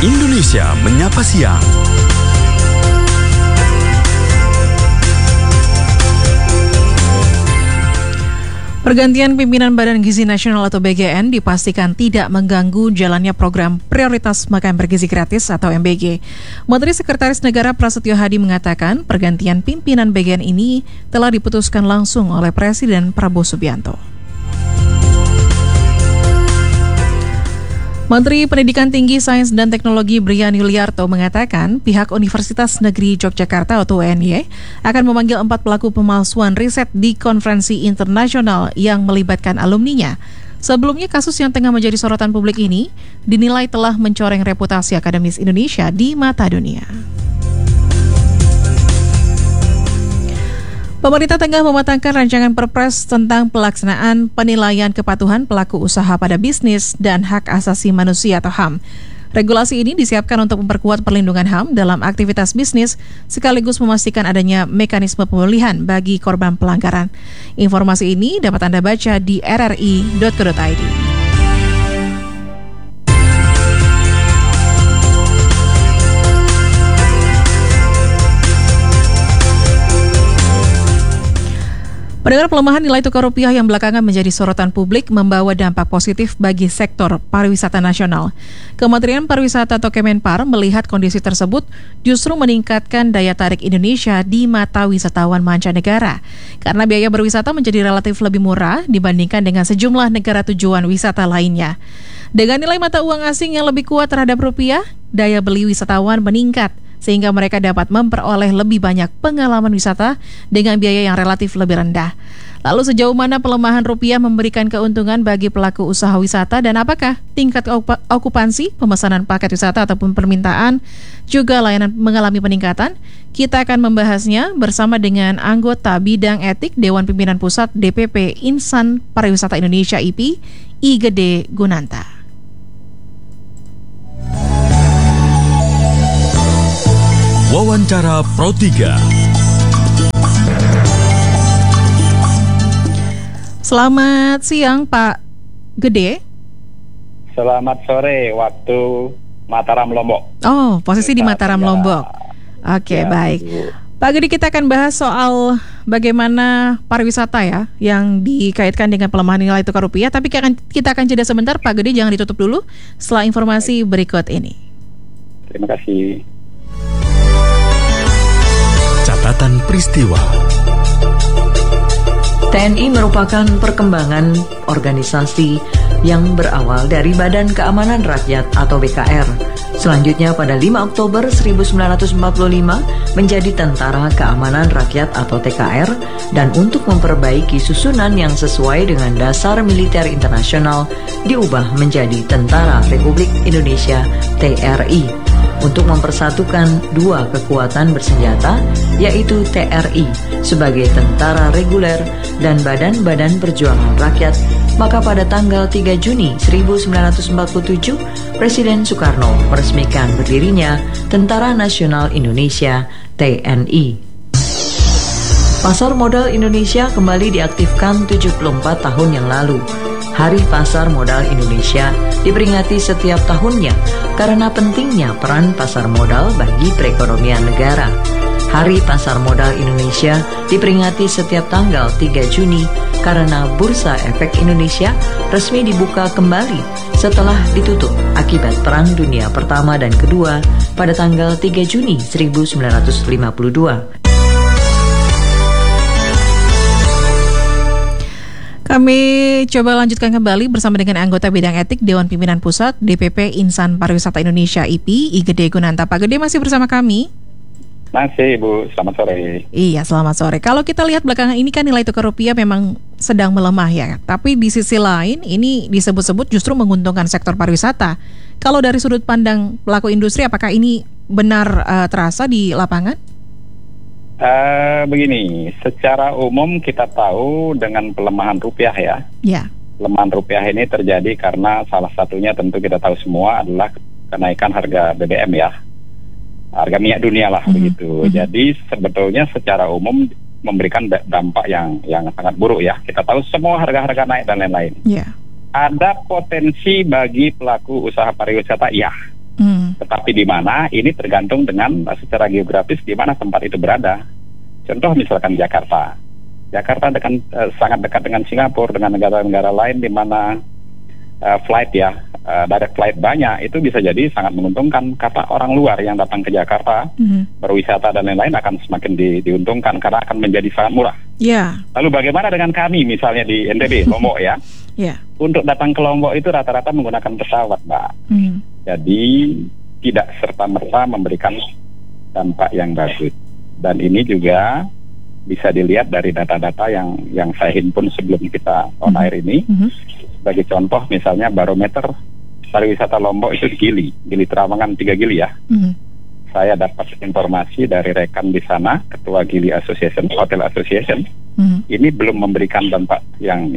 Indonesia Menyapa Siang. Pergantian pimpinan Badan Gizi Nasional atau BGN dipastikan tidak mengganggu jalannya program Prioritas Makan Bergizi Gratis atau MBG. Menteri Sekretaris Negara Prasetyo Hadi mengatakan pergantian pimpinan BGN ini telah diputuskan langsung oleh Presiden Prabowo Subianto. Menteri Pendidikan Tinggi, Sains dan Teknologi Brian Yuliarto mengatakan pihak Universitas Negeri Yogyakarta atau UNY akan memanggil 4 pelaku pemalsuan riset di konferensi internasional yang melibatkan alumninya. Sebelumnya kasus yang tengah menjadi sorotan publik ini dinilai telah mencoreng reputasi akademis Indonesia di mata dunia. Pemerintah tengah mematangkan rancangan Perpres tentang pelaksanaan penilaian kepatuhan pelaku usaha pada bisnis dan hak asasi manusia atau HAM. Regulasi ini disiapkan untuk memperkuat perlindungan HAM dalam aktivitas bisnis sekaligus memastikan adanya mekanisme pemulihan bagi korban pelanggaran. Informasi ini dapat Anda baca di rri.co.id. Pendengar, pelemahan nilai tukar rupiah yang belakangan menjadi sorotan publik membawa dampak positif bagi sektor pariwisata nasional. Kementerian Pariwisata atau Kemenpar melihat kondisi tersebut justru meningkatkan daya tarik Indonesia di mata wisatawan mancanegara. Karena biaya berwisata menjadi relatif lebih murah dibandingkan dengan sejumlah negara tujuan wisata lainnya. Dengan nilai mata uang asing yang lebih kuat terhadap rupiah, daya beli wisatawan meningkat, sehingga mereka dapat memperoleh lebih banyak pengalaman wisata dengan biaya yang relatif lebih rendah. Lalu sejauh mana pelemahan rupiah memberikan keuntungan bagi pelaku usaha wisata dan apakah tingkat okupansi, pemesanan paket wisata ataupun permintaan juga layanan mengalami peningkatan? Kita akan membahasnya bersama dengan anggota bidang etik Dewan Pimpinan Pusat DPP Insan Pariwisata Indonesia IP, I Gede Gunanta. Wawancara Pro 3. Selamat siang Pak Gede. Selamat sore waktu Mataram Lombok. Oh, posisi di Mataram Lombok. Oke, baik. Bu. Pak Gede, kita akan bahas soal bagaimana pariwisata ya yang dikaitkan dengan pelemahan nilai tukar rupiah. Tapi kita akan jeda sebentar, Pak Gede, jangan ditutup dulu setelah informasi berikut ini. Terima kasih. Catatan peristiwa. TNI merupakan perkembangan organisasi yang berawal dari Badan Keamanan Rakyat atau BKR. Selanjutnya pada 5 Oktober 1945 menjadi Tentara Keamanan Rakyat atau TKR dan untuk memperbaiki susunan yang sesuai dengan dasar militer internasional diubah menjadi Tentara Republik Indonesia TRI. Untuk mempersatukan dua kekuatan bersenjata, yaitu TRI sebagai tentara reguler dan Badan-Badan Perjuangan Rakyat, maka pada tanggal 3 Juni 1947, Presiden Soekarno meresmikan berdirinya Tentara Nasional Indonesia TNI. Pasar modal Indonesia kembali diaktifkan 74 tahun yang lalu. Hari Pasar Modal Indonesia diperingati setiap tahunnya karena pentingnya peran pasar modal bagi perekonomian negara. Hari Pasar Modal Indonesia diperingati setiap tanggal 3 Juni karena Bursa Efek Indonesia resmi dibuka kembali setelah ditutup akibat Perang Dunia Pertama dan Kedua pada tanggal 3 Juni 1952. Kami coba lanjutkan kembali bersama dengan anggota bidang etik Dewan Pimpinan Pusat DPP Insan Pariwisata Indonesia IP, I Gede Gunanta. Pak Gede masih bersama kami? Masih, Bu. Selamat sore. Iya, selamat sore. Kalau kita lihat belakangan ini kan nilai tukar rupiah memang sedang melemah ya. Tapi di sisi lain ini disebut-sebut justru menguntungkan sektor pariwisata. Kalau dari sudut pandang pelaku industri, apakah ini benar terasa di lapangan? Begini, secara umum kita tahu dengan pelemahan rupiah ya. Ya. Pelemahan rupiah ini terjadi karena salah satunya tentu kita tahu semua adalah kenaikan harga BBM ya. Harga minyak dunia lah begitu. Jadi sebetulnya secara umum memberikan dampak yang sangat buruk ya. Kita tahu semua harga-harga naik dan lain-lain. Yeah. Ada potensi bagi pelaku usaha pariwisata ya. Tetapi di mana ini tergantung dengan secara geografis di mana tempat itu berada. Contoh misalkan Jakarta. Jakarta sangat dekat dengan Singapura, dengan negara-negara lain di mana direct flight banyak, itu bisa jadi sangat menguntungkan. Kata orang luar yang datang ke Jakarta, berwisata dan lain-lain akan semakin diuntungkan karena akan menjadi sangat murah. Lalu bagaimana dengan kami misalnya di NTB, Lombok ya? Untuk datang ke Lombok itu rata-rata menggunakan pesawat, Mbak. Jadi tidak serta-merta memberikan dampak yang bagus. Dan ini juga bisa dilihat dari data-data yang saya himpun sebelum kita on air ini. Sebagai contoh misalnya barometer pariwisata Lombok itu Gili Trawangan 3 Gili ya. Saya dapat informasi dari rekan di sana, Ketua Gili Association, Hotel Association. Ini belum memberikan dampak yang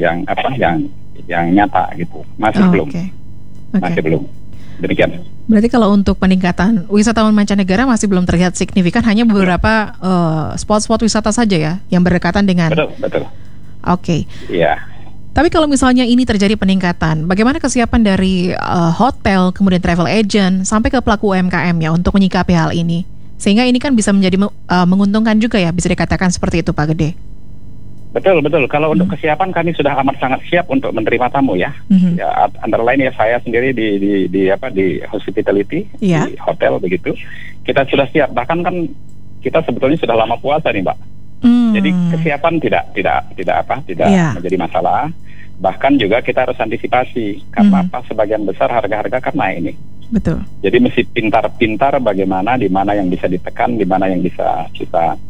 nyata gitu. Masih belum. Masih belum. Demikian. Berarti kalau untuk peningkatan wisatawan mancanegara masih belum terlihat signifikan, hanya beberapa spot-spot wisata saja ya yang berdekatan dengan. Betul. Oke. Iya. Tapi kalau misalnya ini terjadi peningkatan, bagaimana kesiapan dari hotel, kemudian travel agent, sampai ke pelaku UMKM ya untuk menyikapi hal ini? Sehingga ini kan bisa menjadi menguntungkan juga ya, bisa dikatakan seperti itu Pak Gede. Betul. Kalau untuk kesiapan kami sudah amat sangat siap untuk menerima tamu ya. Ya, antara lain ya saya sendiri di hospitality, di hotel begitu. Kita sudah siap. Bahkan kan kita sebetulnya sudah lama puasa nih, Mbak. Jadi kesiapan tidak menjadi masalah. Bahkan juga kita harus antisipasi karena sebagian besar harga-harga kan naik ini. Betul. Jadi mesti pintar-pintar bagaimana di mana yang bisa ditekan, di mana yang bisa kita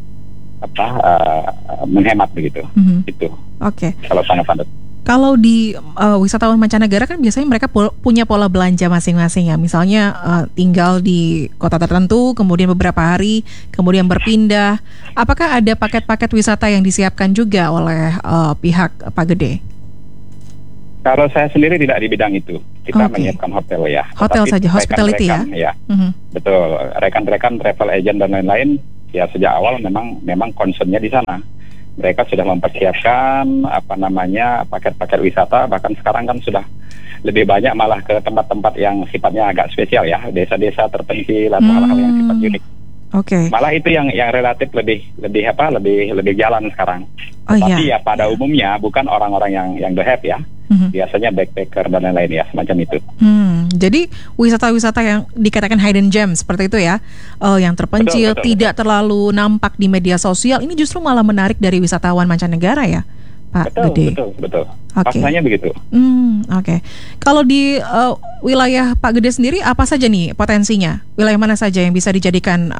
menghemat begitu. Itu. Oke. Kalau sangat-sangat. Kalau di wisatawan mancanegara kan biasanya mereka punya pola belanja masing-masing ya. Misalnya tinggal di kota tertentu, kemudian beberapa hari, kemudian berpindah. Apakah ada paket-paket wisata yang disiapkan juga oleh pihak Pak Gede? Kalau saya sendiri tidak di bidang itu. Kita menyiapkan hotel ya. Hotel saja, hospitality ya? Betul. Rekan-rekan travel agent dan lain-lain ya sejak awal memang concernnya di sana. Mereka sudah mempersiapkan paket-paket wisata, bahkan sekarang kan sudah lebih banyak malah ke tempat-tempat yang sifatnya agak spesial ya, desa-desa terpencil atau hal-hal yang sifat unik. Malah itu yang relatif lebih jalan sekarang. Tapi ya pada umumnya bukan orang-orang yang the have ya. Biasanya backpacker dan lain-lain ya, semacam itu. Jadi wisata-wisata yang dikatakan hidden gem seperti itu ya, yang terpencil, betul. Tidak terlalu nampak di media sosial, ini justru malah menarik dari wisatawan mancanegara ya, Pak Gede? Betul. Faktanya begitu. Kalau di wilayah Pak Gede sendiri apa saja nih potensinya? Wilayah mana saja yang bisa dijadikan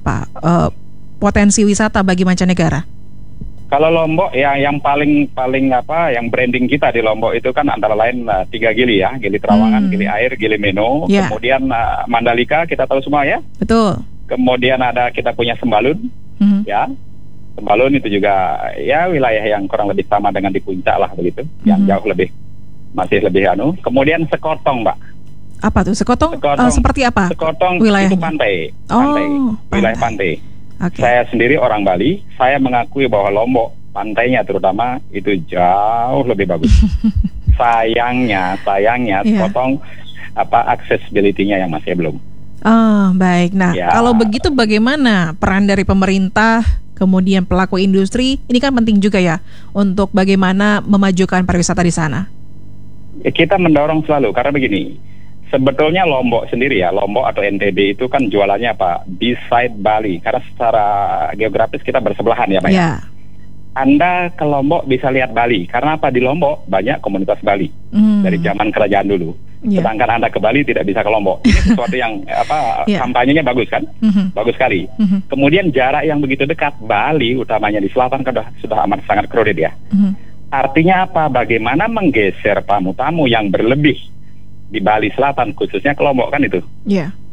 potensi wisata bagi mancanegara? Kalau Lombok ya yang paling yang branding kita di Lombok itu kan antara lain 3 Gili ya, Gili Trawangan, Gili Air, Gili Meno, kemudian Mandalika kita tahu semua ya. Betul. Kemudian ada kita punya Sembalun, ya. Sembalun itu juga ya wilayah yang kurang lebih sama dengan di puncak lah begitu, yang jauh masih lebih Kemudian Sekotong, Mbak. Apa tuh Sekotong? Seperti apa? Sekotong itu pantai. Wilayah pantai. Saya sendiri orang Bali, saya mengakui bahwa Lombok pantainya terutama itu jauh lebih bagus. Sayangnya Sekotong accessibility-nya yang masih belum. Baik. Nah, kalau begitu bagaimana peran dari pemerintah, kemudian pelaku industri? Ini kan penting juga ya untuk bagaimana memajukan pariwisata di sana. Kita mendorong selalu karena begini. Sebetulnya Lombok sendiri ya, Lombok atau NTB itu kan jualannya beside Bali. Karena secara geografis kita bersebelahan ya Pak ya. Anda ke Lombok bisa lihat Bali. Karena di Lombok banyak komunitas Bali. Dari zaman kerajaan dulu. Sedangkan Anda ke Bali tidak bisa ke Lombok. Ini sesuatu yang kampanyenya bagus kan? Bagus sekali. Kemudian jarak yang begitu dekat, Bali utamanya di selatan kan sudah amat sangat crowded ya. Artinya apa? Bagaimana menggeser tamu-tamu yang berlebih di Bali Selatan khususnya ke Lombok kan itu.